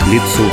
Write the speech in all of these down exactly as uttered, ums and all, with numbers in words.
лицу.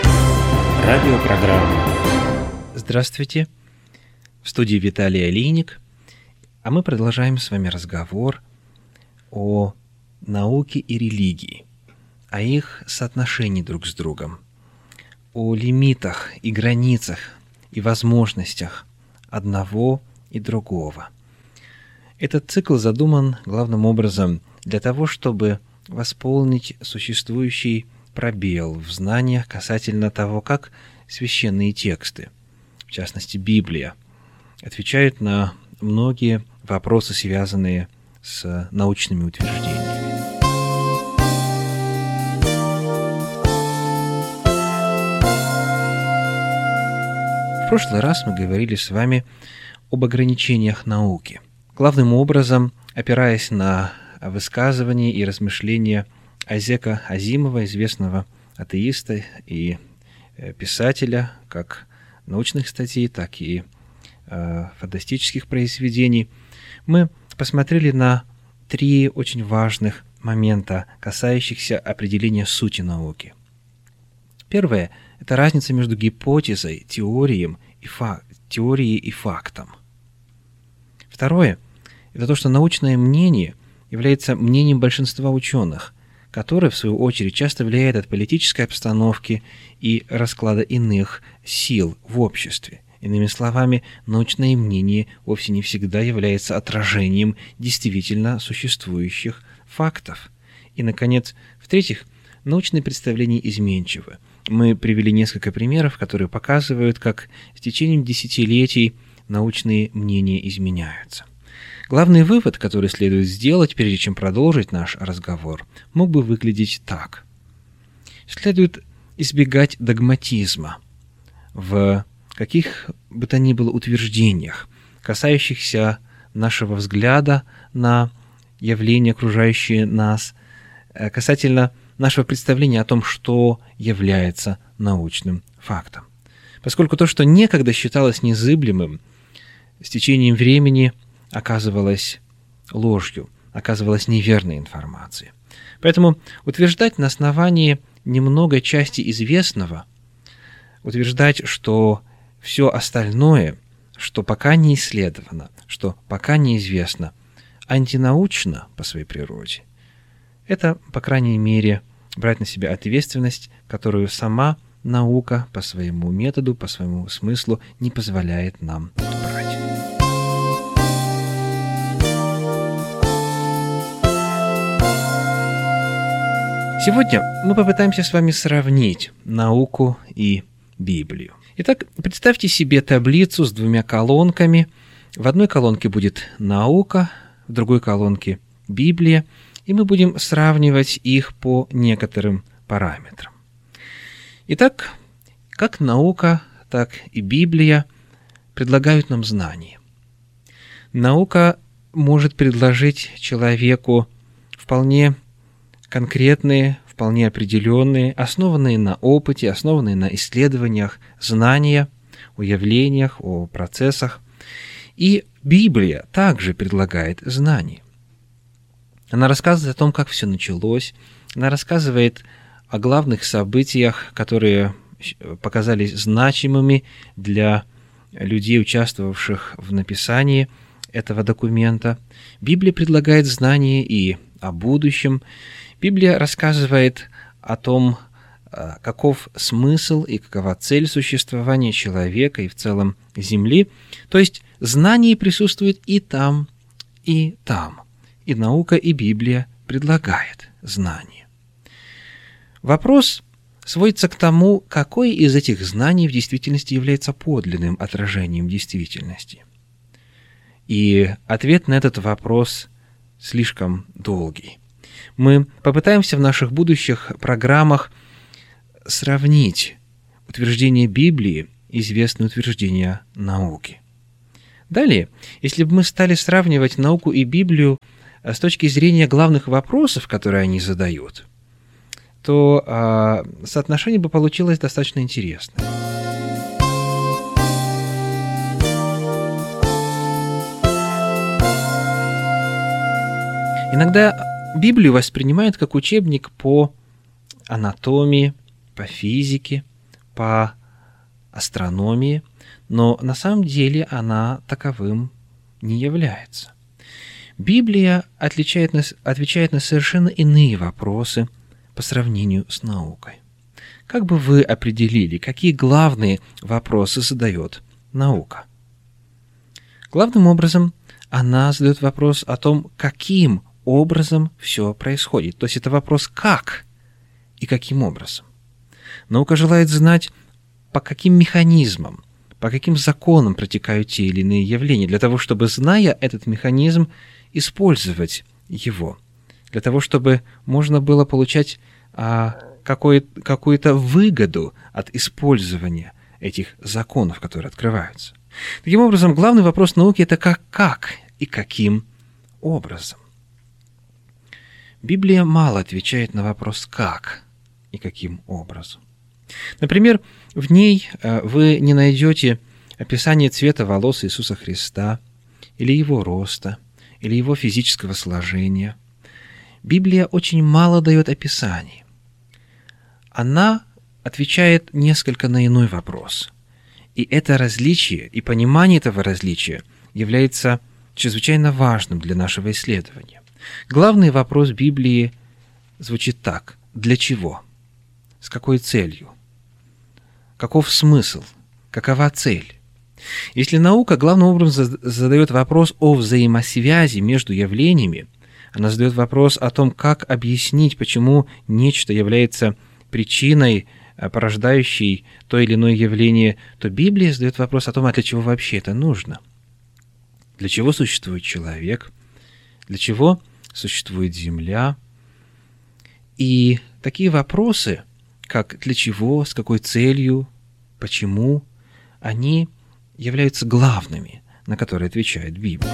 Радиопрограмма. Здравствуйте. В студии Виталий Алиник. А мы продолжаем с вами разговор о науке и религии, о их соотношении друг с другом, о лимитах и границах и возможностях одного и другого. Этот цикл задуман главным образом для того, чтобы восполнить существующий пробел в знаниях касательно того, как священные тексты, в частности Библия, отвечают на многие вопросы, связанные с научными утверждениями. В прошлый раз мы говорили с вами об ограничениях науки, главным образом опираясь на высказывания и размышления Айзека Азимова, известного атеиста и писателя как научных статей, так и э, фантастических произведений. Мы посмотрели на три очень важных момента, касающихся определения сути науки. Первое – это разница между гипотезой, теорией и, фак... теорией и фактом. Второе – это то, что научное мнение является мнением большинства ученых, которое, в свою очередь, часто влияет от политической обстановки и расклада иных сил в обществе. Иными словами, научное мнение вовсе не всегда является отражением действительно существующих фактов. И, наконец, в-третьих, научные представления изменчивы. Мы привели несколько примеров, которые показывают, как с течением десятилетий научные мнения изменяются. Главный вывод, который следует сделать, прежде чем продолжить наш разговор, мог бы выглядеть так. Следует избегать догматизма в каких бы то ни было утверждениях, касающихся нашего взгляда на явления, окружающие нас, касательно нашего представления о том, что является научным фактом. Поскольку то, что некогда считалось незыблемым, с течением времени оказывалось ложью, оказывалось неверной информацией. Поэтому утверждать на основании немногой части известного, утверждать, что все остальное, что пока не исследовано, что пока неизвестно, антинаучно по своей природе, это, по крайней мере, брать на себя ответственность, которую сама наука по своему методу, по своему смыслу не позволяет нам брать. Сегодня мы попытаемся с вами сравнить науку и Библию. Итак, представьте себе таблицу с двумя колонками. В одной колонке будет наука, в другой колонке Библия, и мы будем сравнивать их по некоторым параметрам. Итак, как наука, так и Библия предлагают нам знания. Наука может предложить человеку вполне конкретные, вполне определенные, основанные на опыте, основанные на исследованиях, знания о явлениях, о процессах. И Библия также предлагает знания. Она рассказывает о том, как все началось, она рассказывает о главных событиях, которые показались значимыми для людей, участвовавших в написании этого документа. Библия предлагает знания и о будущем. Библия рассказывает о том, каков смысл и какова цель существования человека и в целом Земли. То есть знание присутствует и там, и там. И наука, и Библия предлагает знания. Вопрос сводится к тому, какое из этих знаний в действительности является подлинным отражением действительности. И ответ на этот вопрос слишком долгий. Мы попытаемся в наших будущих программах сравнить утверждения Библии и известные утверждения науки. Далее, если бы мы стали сравнивать науку и Библию с точки зрения главных вопросов, которые они задают, то а, соотношение бы получилось достаточно интересное. Иногда Библию воспринимают как учебник по анатомии, по физике, по астрономии, но на самом деле она таковым не является. Библия отличает нас, отвечает на совершенно иные вопросы по сравнению с наукой. Как бы вы определили, какие главные вопросы задает наука? Главным образом, она задает вопрос о том, каким образом все происходит. То есть это вопрос «как» и каким образом. Наука желает знать, по каким механизмам, по каким законам протекают те или иные явления, для того, чтобы, зная этот механизм, использовать его, для того, чтобы можно было получать а, какой, какую-то выгоду от использования этих законов, которые открываются. Таким образом, главный вопрос науки – это как, как и каким образом. Библия мало отвечает на вопрос «как» и каким образом. Например, в ней вы не найдете описание цвета волос Иисуса Христа, или его роста, или его физического сложения. Библия очень мало дает описаний. Она отвечает несколько на иной вопрос. И это различие, и понимание этого различия является чрезвычайно важным для нашего исследования. Главный вопрос Библии звучит так: для чего? С какой целью? Каков смысл? Какова цель? Если наука главным образом задает вопрос о взаимосвязи между явлениями, она задает вопрос о том, как объяснить, почему нечто является причиной, порождающей то или иное явление, то Библия задает вопрос о том, а для чего вообще это нужно? Для чего существует человек? Для чего существует земля? И такие вопросы, как для чего, с какой целью, почему, они являются главными, на которые отвечает Библия.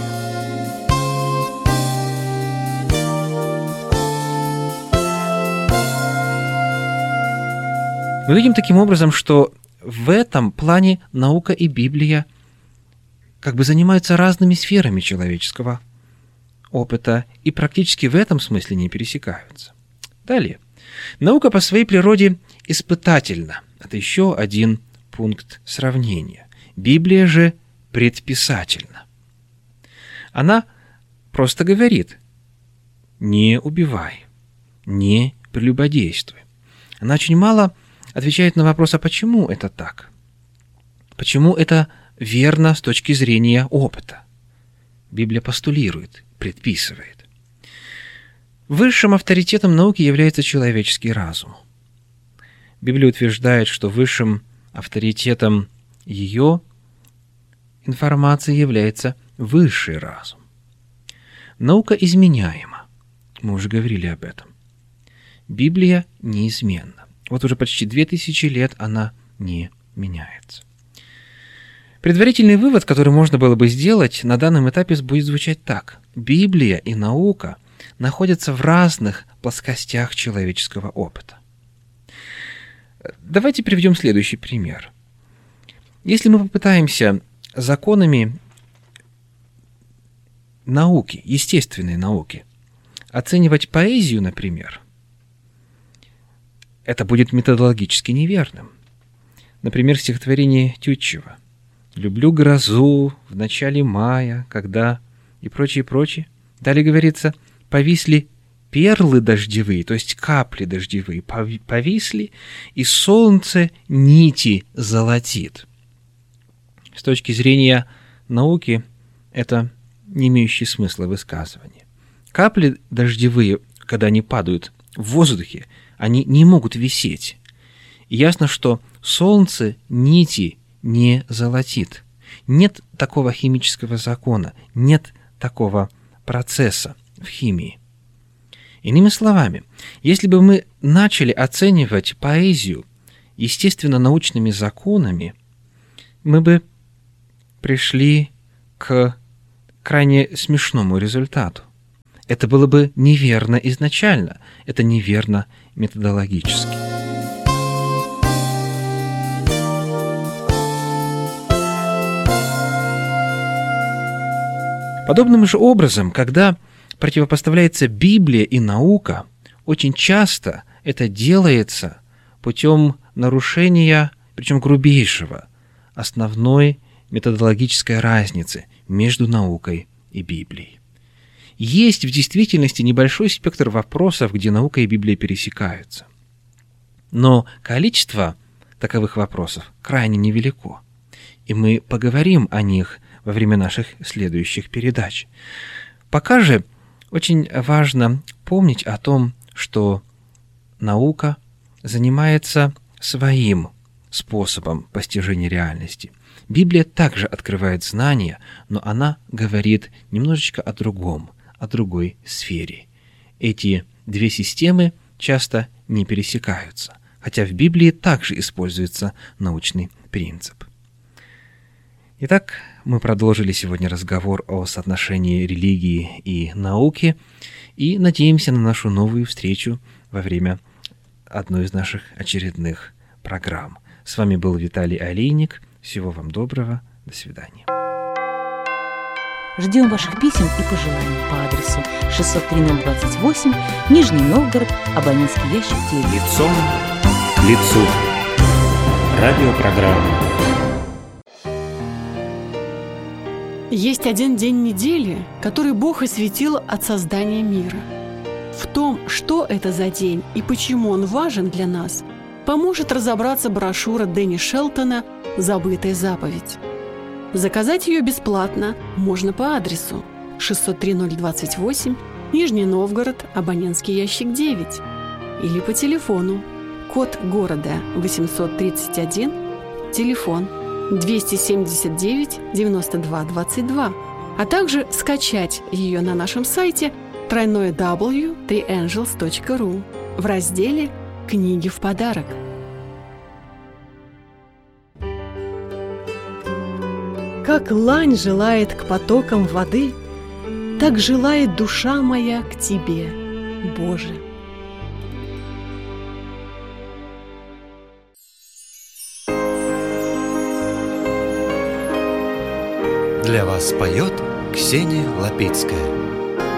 Мы видим таким образом, что в этом плане наука и Библия как бы занимаются разными сферами человеческого опыта и практически в этом смысле не пересекаются. Далее. Наука по своей природе испытательна. Это еще один пункт сравнения. Библия же предписательна. Она просто говорит: не убивай, не прелюбодействуй. Она очень мало отвечает на вопрос, а почему это так? Почему это верно с точки зрения опыта? Библия постулирует, предписывает. Высшим авторитетом науки является человеческий разум. Библия утверждает, что высшим авторитетом ее информации является высший разум. Наука изменяема. Мы уже говорили об этом. Библия неизменна. Вот уже почти две тысячи лет она не меняется. Предварительный вывод, который можно было бы сделать на данном этапе, будет звучать так. Библия и наука находятся в разных плоскостях человеческого опыта. Давайте приведем следующий пример. Если мы попытаемся законами науки, естественной науки, оценивать поэзию, например, это будет методологически неверным. Например, стихотворение Тютчева «Люблю грозу в начале мая, когда…» и прочее, прочее. Далее говорится: «Повисли перлы дождевые», то есть капли дождевые, повисли, и солнце нити золотит. С точки зрения науки, это не имеющее смысла высказывание. Капли дождевые, когда они падают в воздухе, они не могут висеть. И ясно, что солнце нити не золотит. Нет такого химического закона, нет такого процесса в химии. Иными словами, если бы мы начали оценивать поэзию естественно-научными законами, мы бы пришли к крайне смешному результату. Это было бы неверно изначально, это неверно методологически. Подобным же образом, когда противопоставляется Библия и наука, очень часто это делается путем нарушения, причем грубейшего, основной методологической разницы между наукой и Библией. Есть в действительности небольшой спектр вопросов, где наука и Библия пересекаются. Но количество таковых вопросов крайне невелико, и мы поговорим о них во время наших следующих передач. Пока же очень важно помнить о том, что наука занимается своим способом постижения реальности. Библия также открывает знания, но она говорит немножечко о другом, о другой сфере. Эти две системы часто не пересекаются, хотя в Библии также используется научный принцип. Итак, мы продолжили сегодня разговор о соотношении религии и науки и надеемся на нашу новую встречу во время одной из наших очередных программ. С вами был Виталий Олейник. Всего вам доброго. До свидания. Ждем ваших писем и пожеланий по адресу шестьсот три ноль двадцать восемь, Нижний Новгород, абонентский ящик девять. Лицом к лицу. Радиопрограмма. Есть один день недели, который Бог осветил от создания мира. В том, что это за день и почему он важен для нас, поможет разобраться брошюра Дэнни Шелтона «Забытая заповедь». Заказать ее бесплатно можно по адресу шестьсот три ноль двадцать восемь, Нижний Новгород, абонентский ящик девять, или по телефону, код города восемьсот тридцать один, телефон двести семьдесят девять девяносто два двадцать два, а также скачать ее на нашем сайте дабл ю дабл ю дабл ю точка три энджелс точка ру в разделе «Книги в подарок». Как лань желает к потокам воды, так желает душа моя к Тебе, Боже. Для вас поет Ксения Лапицкая.